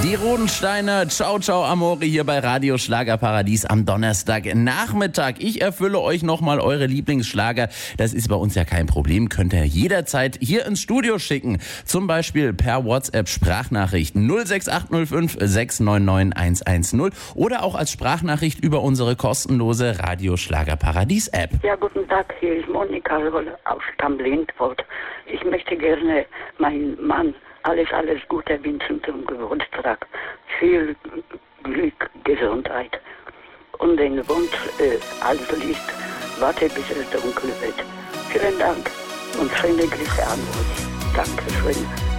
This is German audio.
Die Rodensteiner, ciao, ciao, Amore, hier bei Radio Schlagerparadies am Donnerstagnachmittag. Ich erfülle euch nochmal eure Lieblingsschlager. Das ist bei uns ja kein Problem. Könnt ihr jederzeit hier ins Studio schicken. Zum Beispiel per WhatsApp-Sprachnachricht 06805 699 110 oder auch als Sprachnachricht über unsere kostenlose Radio Schlagerparadies-App. Ja, guten Tag, hier ist Monika aus Stamm-Lindfort. Ich möchte gerne meinen Mann alles Gute wünschen zum Geburtstag. Viel Glück, Gesundheit. Und den Wunsch, alles Licht, warte bis es dunkel wird. Vielen Dank und schöne Grüße an euch. Dankeschön.